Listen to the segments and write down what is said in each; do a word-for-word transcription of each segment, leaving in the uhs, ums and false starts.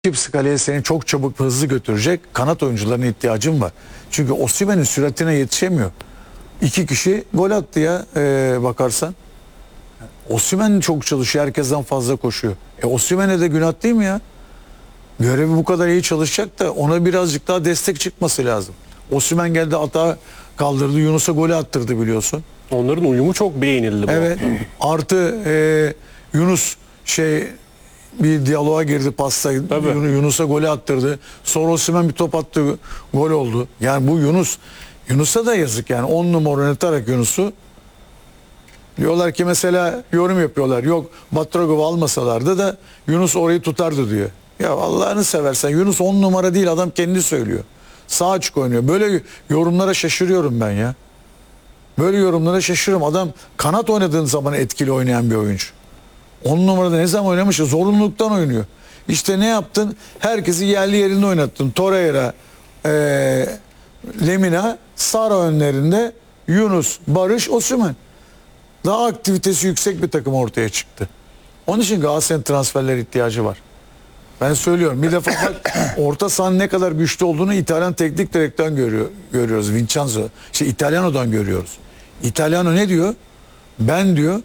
Chips kaleye seni çok çabuk ve hızlı götürecek kanat oyuncularına ihtiyacım var. Çünkü Osimhen'in süratine yetişemiyor. İki kişi gol attı ya e, bakarsan. Osimhen çok çalışıyor, herkesten fazla koşuyor. E Osimhen'e de günah değil mi ya? Görevi bu kadar iyi çalışacak da ona birazcık daha destek çıkması lazım. Osimhen geldi, atağı kaldırdı, Yunus'a golü attırdı biliyorsun. Onların uyumu çok beğenildi bu. Evet. Artı e, Yunus şey bir diyaloğa girdi, pasta Yunus'a golü attırdı. Sonra Osimhen bir top attı, gol oldu. Yani bu Yunus Yunus'a da yazık yani. on numara oynatarak Yunus'u diyorlar ki mesela yorum yapıyorlar. Yok Batragov'u almasalardı da Yunus orayı tutardı diyor. Ya Allah'ını seversen Yunus on numara değil, adam kendi söylüyor. Sağ açık oynuyor. Böyle yorumlara şaşırıyorum ben ya. Böyle yorumlara şaşırıyorum. Adam kanat oynadığın zaman etkili oynayan bir oyuncu. on numarada ne zaman oynamış? Zorunluluktan oynuyor. İşte ne yaptın? Herkesi yerli yerinde oynattın. Torreira, e, Lemina, Sara önlerinde Yunus, Barış, Osimhen. Daha aktivitesi yüksek bir takım ortaya çıktı. Onun için Galatasaray'ın transferler ihtiyacı var. Ben söylüyorum. Bir defa bak, orta sahanın ne kadar güçlü olduğunu İtalyan teknik direktörden görüyor, görüyoruz. Vincenzo. İşte İtalyano'dan görüyoruz. İtalyano ne diyor? Ben diyor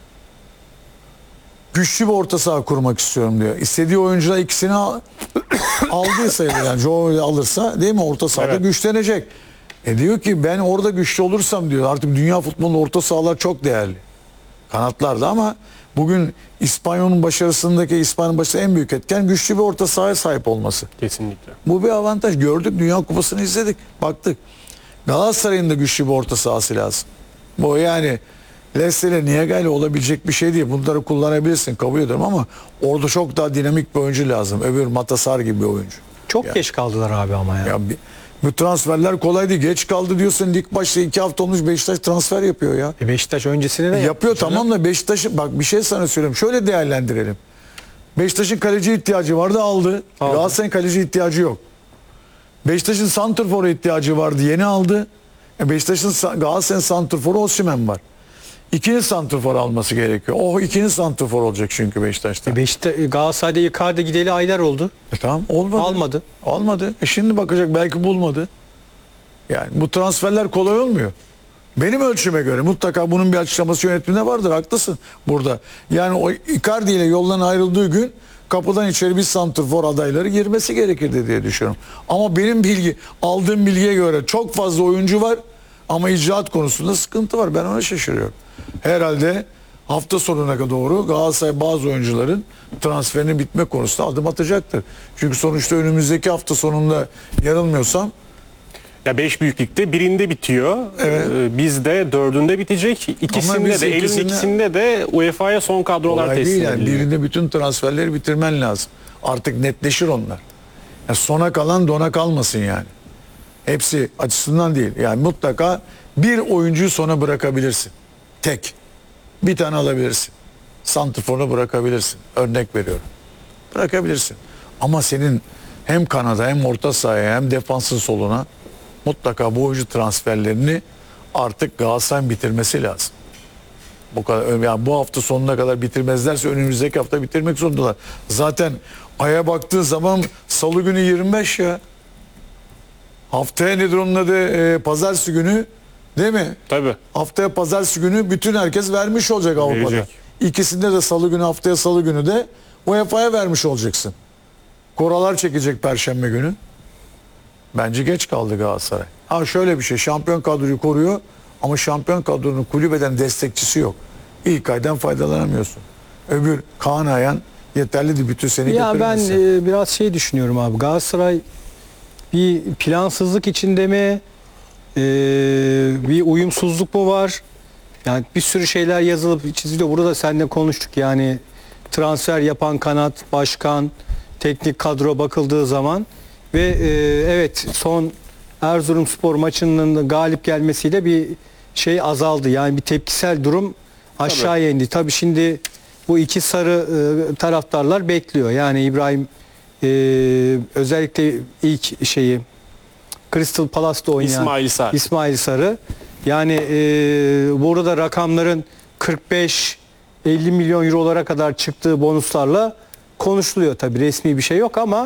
güçlü bir orta saha kurmak istiyorum diyor. İstediği oyuncular ikisini al, aldığı sayılır. Yani Joe alırsa değil mi orta sahada evet, güçlenecek. E diyor ki ben orada güçlü olursam diyor, artık dünya futbolunda orta sahalar çok değerli. Kanatlarda ama bugün İspanyol'un başarısındaki İspanya'nın başarısında en büyük etken güçlü bir orta sahaya sahip olması. Kesinlikle. Bu bir avantaj. Gördük, Dünya Kupası'nı izledik. Baktık. Galatasaray'ın da güçlü bir orta sahası lazım. Bu yani Leicester'le Niaga'yla olabilecek bir şey değil. Bunları kullanabilirsin, kabul ediyorum ama orada çok daha dinamik bir oyuncu lazım. Öbür Matasar gibi bir oyuncu. Çok yani, geç kaldılar abi ama ya. ya bir, bu transferler kolay değil. Geç kaldı diyorsun. Lig başta iki hafta olmuş Beşiktaş transfer yapıyor ya. E Beşiktaş öncesinde de e yapıyor tamam da Beşiktaş'ın bak bir şey sana söyleyeyim. Şöyle değerlendirelim. Beşiktaş'ın kaleci ihtiyacı vardı, aldı. aldı. Galatasaray'ın kaleci ihtiyacı yok. Beşiktaş'ın santrfora ihtiyacı vardı, yeni aldı. E Beşiktaş'ın Galatasaray'ın santrforu Osimhen var. İkinci santrfor alması gerekiyor. O ikinci santrfor olacak çünkü Beşiktaş'ta. E Beşiktaş, Galatasaray'da Icardi gideli aylar oldu. E tamam, olmadı. Almadı. Almadı. E şimdi bakacak, belki bulmadı. Yani bu transferler kolay olmuyor. Benim ölçüme göre mutlaka bunun bir açıklaması yönetiminde vardır. Haklısın burada. Yani o Icardi ile yoldan ayrıldığı gün kapıdan içeri bir santrfor adayları girmesi gerekirdi diye düşünüyorum. Ama benim bilgi, aldığım bilgiye göre çok fazla oyuncu var ama icraat konusunda sıkıntı var. Ben ona şaşırıyorum. Herhalde hafta sonuna doğru Galatasaray bazı oyuncuların transferinin bitme konusunda adım atacaktır. Çünkü sonuçta önümüzdeki hafta sonunda yanılmıyorsam ya beş büyüklükte birinde bitiyor. Evet. Ee, bizde dördünde bitecek. İkisinde de Eylül'ün ikisinde, ikisinde de U E F A'ya son kadrolar teslim yani. ediliyor. Birinde bütün transferleri bitirmen lazım. Artık netleşir onlar. Yani sona kalan dona kalmasın yani. Hepsi açısından değil. Yani mutlaka bir oyuncuyu sona bırakabilirsin. Tek. Bir tane alabilirsin. Santrfor'u bırakabilirsin. Örnek veriyorum. Bırakabilirsin. Ama senin hem kanada hem orta sahaya hem defansın soluna mutlaka bu oyuncu transferlerini artık Galatasaray'ın bitirmesi lazım. Bu kadar, yani bu hafta sonuna kadar bitirmezlerse önümüzdeki hafta bitirmek zorundalar. Zaten aya baktığın zaman salı günü yirmi beş ya. Haftaya nedir onun adı? E, pazartesi günü değil mi? Tabii. Haftaya pazartesi günü bütün herkes vermiş olacak Avrupa'da. Verecek. İkisinde de salı günü, haftaya salı günü de U E F A'ya vermiş olacaksın. Koralar çekecek perşembe günü. Bence geç kaldı Galatasaray. Ha şöyle bir şey, şampiyon kadroyu koruyor ama şampiyon kadronun kulübeden destekçisi yok. İlk aydan faydalanamıyorsun. Öbür Kaan Ayhan yeterliydi bütün sene Ya ben e, biraz şey düşünüyorum abi. Galatasaray bir plansızlık içinde mi? E, bir uyumsuzluk mu var? Yani bir sürü şeyler yazılıp çiziliyor. Burada seninle konuştuk yani transfer yapan kanat, başkan, teknik kadro bakıldığı zaman ve e, evet son Erzurumspor maçının galip gelmesiyle bir şey azaldı. Yani bir tepkisel durum aşağıya indi. Tabii şimdi bu iki sarı e, taraftarlar bekliyor. Yani İbrahim e, özellikle ilk şeyi Crystal Palace'da oynayan İsmail Sarı. İsmail Sarı. Yani e, burada rakamların kırk beş elli milyon eurolara kadar çıktığı bonuslarla konuşuluyor tabii, resmi bir şey yok ama